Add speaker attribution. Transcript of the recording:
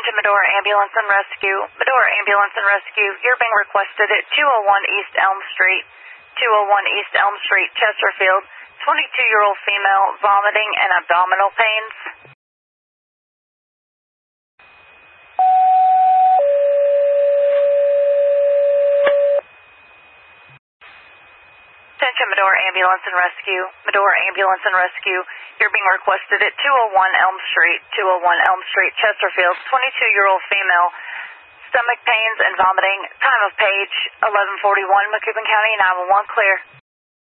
Speaker 1: Attention Medora Ambulance and Rescue. Medora Ambulance and Rescue, you're being requested at 201 East Elm Street. 201 East Elm Street, Chesterfield. 22-year-old female, vomiting and abdominal pains. Attention Medora Ambulance and Rescue. Medora Ambulance and Rescue, you're being requested at 201 Elm Street. 201 Elm Street, Chesterfield. 22-year-old female, stomach pains and vomiting. Time of page 11:41, Macoupin County 911, clear.